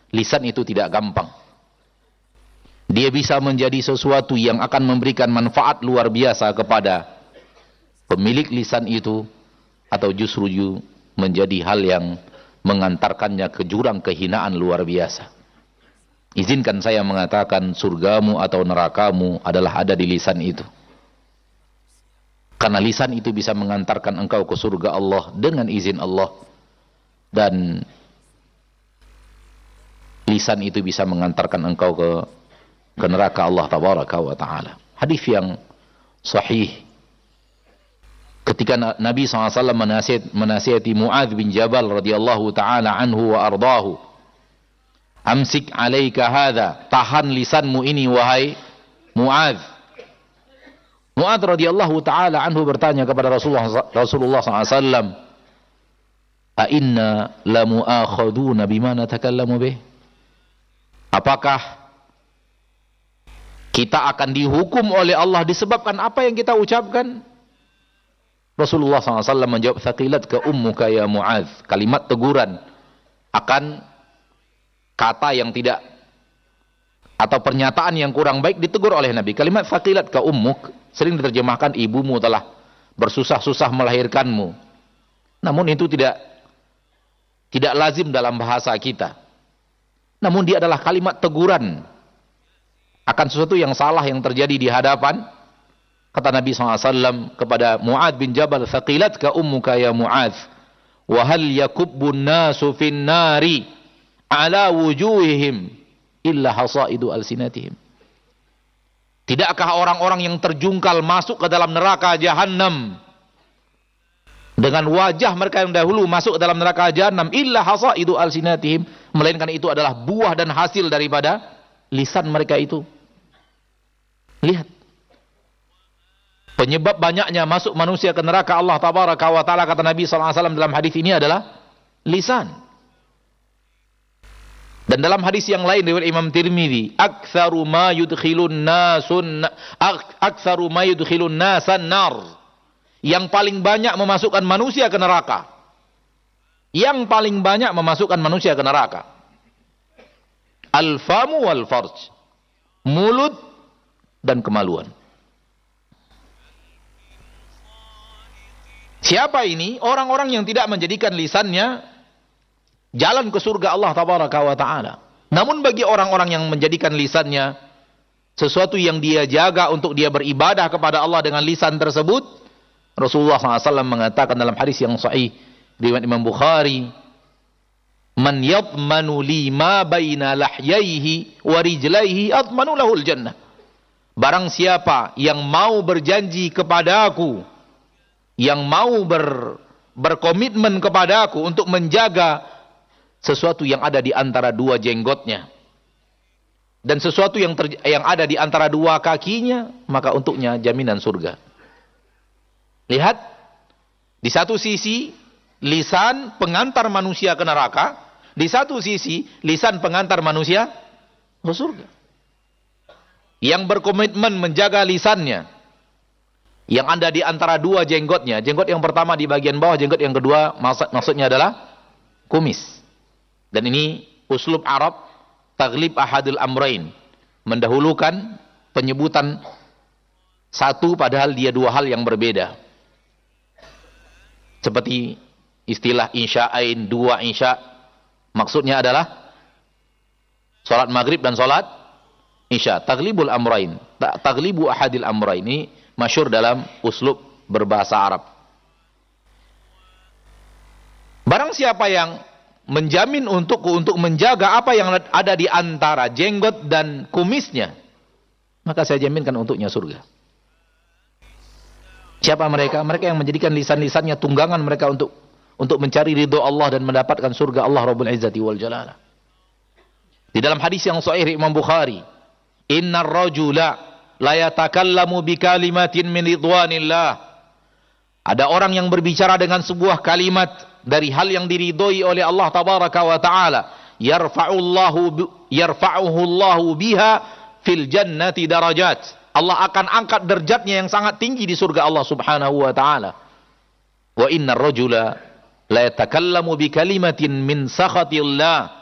lisan itu tidak gampang. Dia bisa menjadi sesuatu yang akan memberikan manfaat luar biasa kepada pemilik lisan itu, atau justru menjadi hal yang mengantarkannya ke jurang kehinaan luar biasa. Izinkan saya mengatakan surgamu atau nerakamu adalah ada di lisan itu. Karena lisan itu bisa mengantarkan engkau ke surga Allah dengan izin Allah, dan lisan itu bisa mengantarkan engkau ke neraka Allah tabaraka wa ta'ala. Hadis yang sahih ketika Nabi SAW menasihati Mu'adz bin Jabal radhiyallahu ta'ala anhu wa ardahu, amsik alaika hadha, tahan lisanmu ini wahai Mu'adz. Mu'adz radhiyallahu ta'ala anhu bertanya kepada Rasulullah SAW, a inna lamu'akhaduna bima natakallamu bih, apakah kita akan dihukum oleh Allah disebabkan apa yang kita ucapkan? Rasulullah SAW menjawab, thaqilat ka ummuka ya Mu'adz. Kalimat teguran akan kata yang tidak, atau pernyataan yang kurang baik ditegur oleh Nabi. Kalimat thaqilat ka ummuk sering diterjemahkan ibumu telah bersusah-susah melahirkanmu. Namun itu tidak lazim dalam bahasa kita. Namun dia adalah kalimat teguran akan sesuatu yang salah yang terjadi di hadapan. Kata Nabi SAW kepada Mu'adz bin Jabal, thaqilatka ummuka ya Mu'adz, wa hal yakubbun nasu fin nari ala wujuhihim illa hasaidu alsinatihim. Tidakkah orang-orang yang terjungkal masuk ke dalam neraka jahanam dengan wajah mereka yang dahulu masuk ke dalam neraka jahanam, illa hasaidu alsinatihim, melainkan itu adalah buah dan hasil daripada lisan mereka itu. Lihat, penyebab banyaknya masuk manusia ke neraka Allah tabaraka wa ta'ala, kata Nabi SAW dalam hadis ini adalah lisan. Dan dalam hadis yang lain riwayat Imam Tirmidzi, aktsaru ma yudkhilun nasan nar, yang paling banyak memasukkan manusia ke neraka. Yang paling banyak memasukkan manusia ke neraka. Al-famu wal farj, mulut dan kemaluan. Siapa ini? Orang-orang yang tidak menjadikan lisannya jalan ke surga Allah tabaraka wa ta'ala. Namun bagi orang-orang yang menjadikan lisannya sesuatu yang dia jaga untuk dia beribadah kepada Allah dengan lisan tersebut, Rasulullah SAW mengatakan dalam hadis yang sahih riwayat Imam Bukhari, man yadmanu li ma baina lahyaihi wa rijlaihi admanu lahul jannah. Barang siapa yang mau berjanji kepada aku, yang mau berkomitmen kepada aku untuk menjaga sesuatu yang ada di antara dua jenggotnya dan sesuatu yang ada di antara dua kakinya, maka untuknya jaminan surga. Lihat, di satu sisi lisan pengantar manusia ke neraka, di satu sisi lisan pengantar manusia ke surga. Yang berkomitmen menjaga lisannya, yang ada di antara dua jenggotnya, jenggot yang pertama di bagian bawah, jenggot yang kedua maksudnya adalah kumis. Dan ini uslub Arab, taglib ahadul amrain, mendahulukan penyebutan satu padahal dia dua hal yang berbeda. Seperti istilah insya'ain, dua insya, maksudnya adalah salat maghrib dan salat isya. Taglibul amrain, taglibu ahadil amrain, ini masyhur dalam uslub berbahasa Arab. Barang siapa yang menjamin untuk menjaga apa yang ada di antara jenggot dan kumisnya, maka saya jaminkan untuknya surga. Siapa mereka? Mereka yang menjadikan lisan-lisannya tunggangan mereka untuk mencari ridho Allah dan mendapatkan surga Allah Rabbul Izzati wal Jalalah. Di dalam hadis yang sahih Imam Bukhari, innar rajula la yatakallamu bi kalimatin min ridwanillah. Ada orang yang berbicara dengan sebuah kalimat dari hal yang diridhoi oleh Allah tabaraka wa taala, yarfa'uhu Allahu biha fil jannati darajat. Allah akan angkat derajatnya yang sangat tinggi di surga Allah subhanahu wa ta'ala. Wa innar rajula la yatakallamu bi kalimatin min sakhatillah